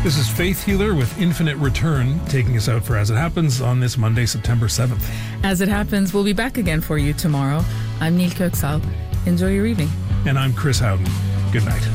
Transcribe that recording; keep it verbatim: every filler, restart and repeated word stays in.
This is Faith Healer with Infinite Return, taking us out for As It Happens on this Monday, September seventh. As It Happens, we'll be back again for you tomorrow. I'm Neil Kirksall. Enjoy your evening. And I'm Chris Howden. Good night.